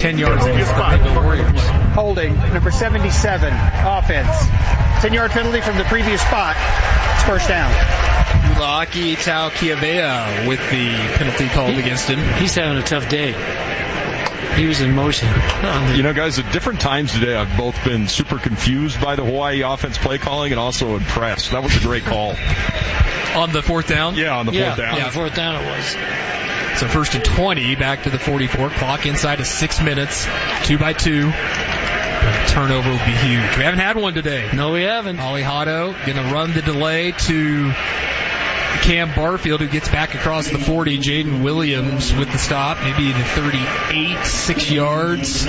10 yards against the Mayville Warriors. Holding, number 77, offense. 10-yard penalty from the previous spot. It's first down. Ulaaki Taukiavea with the penalty called against him. He's having a tough day. He was in motion. You know, guys, at different times today, I've both been super confused by the Hawaii offense play calling and also impressed. That was a great call. On the fourth down? Yeah, on the fourth down. On the fourth down it was. So 1st and 20, back to the 44. Clock inside of 6 minutes. 2-by-2. Turnover would be huge. We haven't had one today. No, we haven't. Ollie Hotto going to run the delay to Cam Barfield, who gets back across the 40. Jaden Williams with the stop, maybe the 38, 6 yards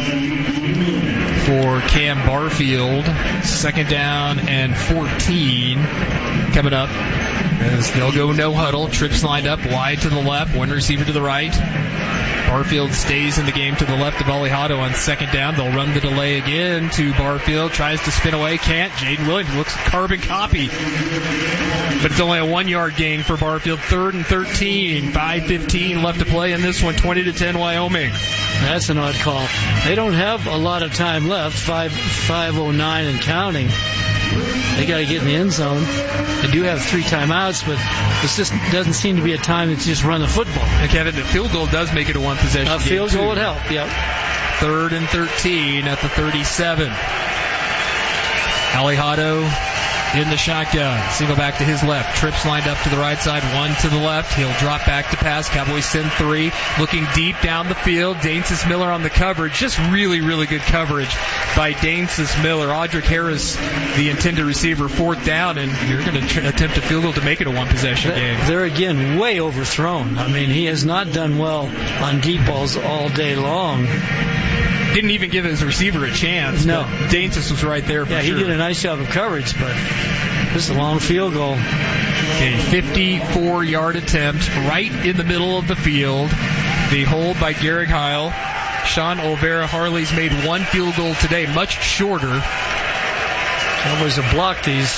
for Cam Barfield. 2nd down and 14 coming up as they'll go no huddle. Trips lined up wide to the left, one receiver to the right. Barfield stays in the game to the left of Ollie Hotto on 2nd down. They'll run the delay again to Barfield. Tries to spin away. Can't. Jaden Williams looks carbon copy. But it's only a 1-yard gain for Barfield. 3rd and 13. 5:15 left to play in this one. 20-10 Wyoming. That's an odd call. They don't have a lot of time left. 5:09 and counting. They got to get in the end zone. They do have 3 timeouts, but it just doesn't seem to be a time to just run the football. And Kevin, the field goal does make it a one-possession game. A field goal would help, yep. 3rd and 13 at the 37. Ollie Hotto in the shotgun. Single back to his left. Trips lined up to the right side. 1 to the left. He'll drop back to pass. Cowboys send 3. Looking deep down the field. Danesis Miller on the coverage. Just really, really good coverage by Danesis Miller. Audric Harris, the intended receiver, 4th down, and you're going to attempt a field goal to make it a one-possession game. They're, again, way overthrown. I mean, he has not done well on deep balls all day long. Didn't even give his receiver a chance. No. Danesis was right there for sure. He did a nice job of coverage, but this is a long field goal. A 54-yard attempt right in the middle of the field. The hold by Garrick Heil. Sean Olvera Harley's made 1 field goal today, much shorter. Cowboys have blocked these.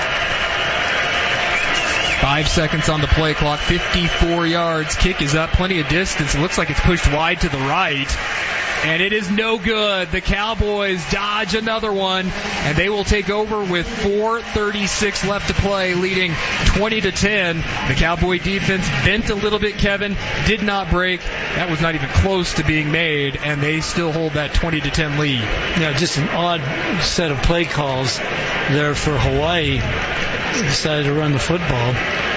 5 seconds on the play clock, 54 yards. Kick is up, plenty of distance. It looks like it's pushed wide to the right. And it is no good. The Cowboys dodge another one, and they will take over with 4:36 left to play, leading 20-10. The Cowboy defense bent a little bit, Kevin, did not break. That was not even close to being made, and they still hold that 20-10 lead. Yeah, just an odd set of play calls there for Hawaii. They decided to run the football.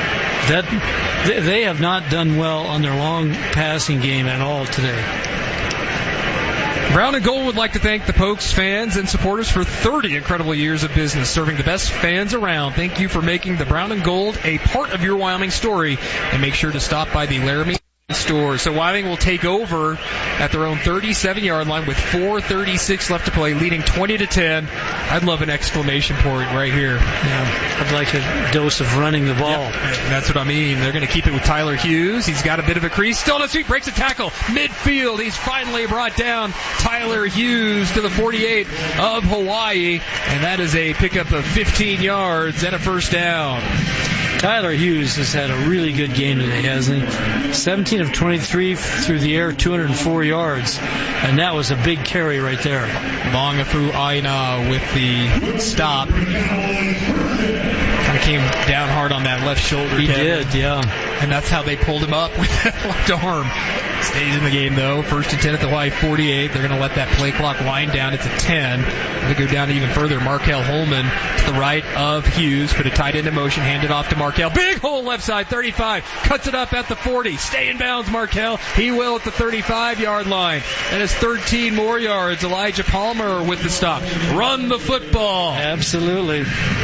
They have not done well on their long passing game at all today. Brown and Gold would like to thank the Pokes fans and supporters for 30 incredible years of business, serving the best fans around. Thank you for making the Brown and Gold a part of your Wyoming story, and make sure to stop by the Laramie store. So Wyoming will take over at their own 37-yard line with 4:36 left to play, leading 20-10. I'd love an exclamation point right here. Yeah, I'd like a dose of running the ball. Yep, that's what I mean. They're going to keep it with Tyler Hughes. He's got a bit of a crease. Still on his feet, breaks a tackle. Midfield, he's finally brought down Tyler Hughes to the 48 of Hawaii, and that is a pickup of 15 yards and a first down. Tyler Hughes has had a really good game today, hasn't he? 17 of 23 through the air, 204 yards. And that was a big carry right there. Longafu Aina with the stop. Kind of came down hard on that left shoulder. He did, yeah. And that's how they pulled him up with that left arm. Stays in the game, though. 1st and 10 at the Hawaii 48. They're going to let that play clock wind down. It's a 10. They go down even further. Markel Holman to the right of Hughes. Put a tight end in motion. Hand it off to Markel. Big hole left side, 35. Cuts it up at the 40. Stay in bounds, Markel. He will at the 35-yard line. That is 13 more yards. Elijah Palmer with the stop. Run the football. Absolutely.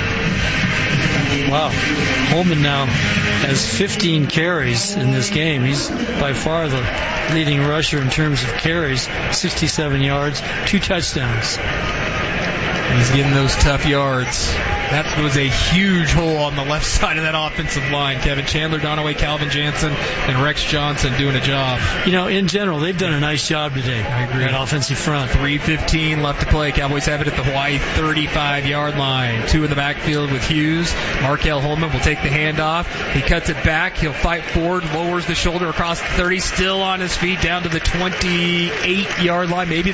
Wow. Holman now has 15 carries in this game. He's by far the leading rusher in terms of carries. 67 yards, 2 touchdowns. He's getting those tough yards. That was a huge hole on the left side of that offensive line. Kevin Chandler, Donaway, Calvin Jansen, and Rex Johnson doing a job. You know, in general, they've done a nice job today. I agree. That offensive front. 3:15 left to play. Cowboys have it at the Hawaii 35-yard line. 2 in the backfield with Hughes. Markel Holman will take the handoff. He cuts it back. He'll fight forward, lowers the shoulder across the 30, still on his feet down to the 28-yard line, maybe